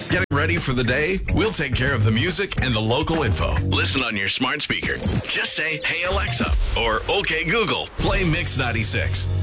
Getting ready for the day? We'll take care of the music and the local info. Listen on your smart speaker. Just say, "Hey Alexa," or "Okay Google, play Mix 96."